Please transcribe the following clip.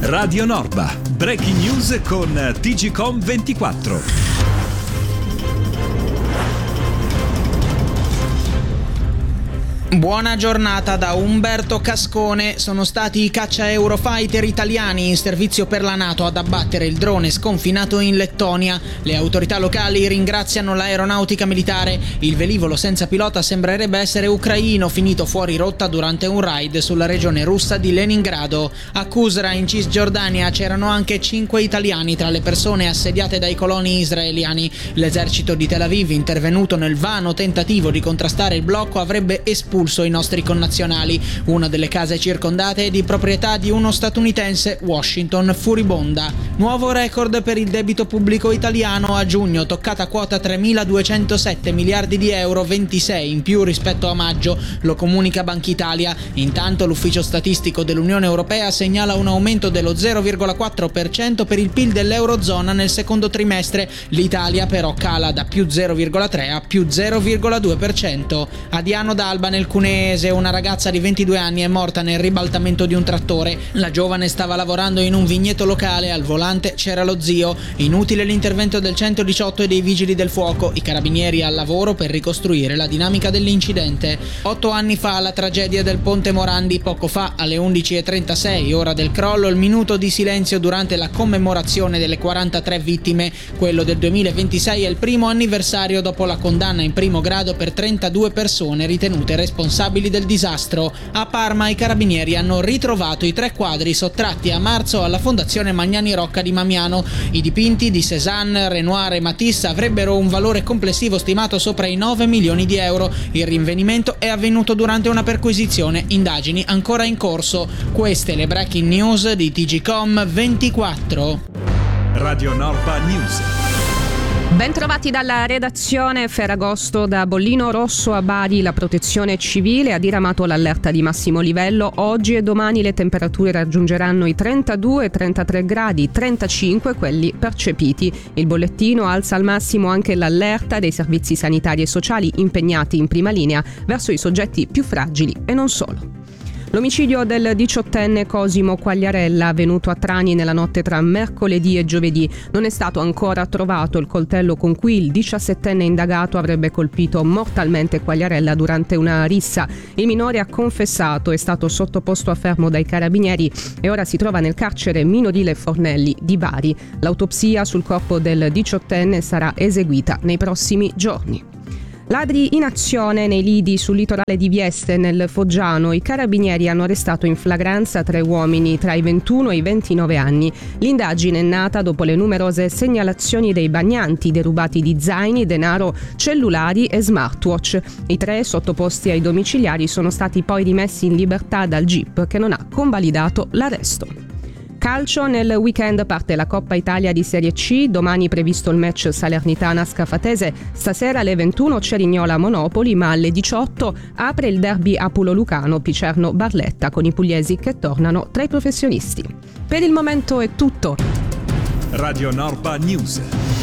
Radio Norba, breaking news con TGcom 24. Buona giornata da Umberto Cascone. Sono stati i caccia Eurofighter italiani in servizio per la NATO ad abbattere il drone sconfinato in Lettonia. Le autorità locali ringraziano l'aeronautica militare. Il velivolo senza pilota sembrerebbe essere ucraino, finito fuori rotta durante un raid sulla regione russa di Leningrado. A Qusra, in Cisgiordania, c'erano anche 5 italiani tra le persone assediate dai coloni israeliani. L'esercito di Tel Aviv, intervenuto nel vano tentativo di contrastare il blocco, avrebbe espulso i nostri connazionali. Una delle case circondate è di proprietà di uno statunitense, Washington furibonda. Nuovo record per il debito pubblico italiano a giugno, toccata quota 3.207 miliardi di euro, 26 in più rispetto a maggio, lo comunica Banca Italia. Intanto l'ufficio statistico dell'Unione Europea segnala un aumento dello 0,4% per il PIL dell'Eurozona nel secondo trimestre. L'Italia però cala da più 0,3 a più 0,2%. A Diano d'Alba, nel Cuneese, una ragazza di 22 anni è morta nel ribaltamento di un trattore. La giovane stava lavorando in un vigneto locale, al volante c'era lo zio. Inutile l'intervento del 118 e dei vigili del fuoco, i carabinieri al lavoro per ricostruire la dinamica dell'incidente. 8 anni fa la tragedia del Ponte Morandi, poco fa alle 11:36, ora del crollo, il minuto di silenzio durante la commemorazione delle 43 vittime. Quello del 2026 è il primo anniversario dopo la condanna in primo grado per 32 persone ritenute responsabili del disastro. A Parma i carabinieri hanno ritrovato i 3 quadri sottratti a marzo alla Fondazione Magnani Rocca di Mamiano. I dipinti di Cézanne, Renoir e Matisse avrebbero un valore complessivo stimato sopra i 9 milioni di euro. Il rinvenimento è avvenuto durante una perquisizione, indagini ancora in corso. Queste le breaking news di TGcom 24. Radio Norba News. Ben trovati dalla redazione. Ferragosto. Da Bollino Rosso a Bari la protezione civile ha diramato l'allerta di massimo livello. Oggi e domani le temperature raggiungeranno i 32-33 gradi, 35 quelli percepiti. Il bollettino alza al massimo anche l'allerta dei servizi sanitari e sociali impegnati in prima linea verso i soggetti più fragili e non solo. L'omicidio del 18enne Cosimo Quagliarella, avvenuto a Trani nella notte tra mercoledì e giovedì. Non è stato ancora trovato il coltello con cui il 17enne indagato avrebbe colpito mortalmente Quagliarella durante una rissa. Il minore ha confessato, è stato sottoposto a fermo dai carabinieri e ora si trova nel carcere minorile Fornelli di Bari. L'autopsia sul corpo del 18enne sarà eseguita nei prossimi giorni. Ladri in azione nei lidi sul litorale di Vieste, nel Foggiano. I carabinieri hanno arrestato in flagranza 3 uomini tra i 21 e i 29 anni. L'indagine è nata dopo le numerose segnalazioni dei bagnanti derubati di zaini, denaro, cellulari e smartwatch. I 3 sottoposti ai domiciliari sono stati poi rimessi in libertà dal GIP, che non ha convalidato l'arresto. Calcio. Nel weekend parte la Coppa Italia di Serie C, domani previsto il match Salernitana-Scafatese, stasera alle 21 Cerignola Monopoli, ma alle 18 apre il derby Apulo-Lucano, Picerno-Barletta, con i pugliesi che tornano tra i professionisti. Per il momento è tutto. Radio Norba News.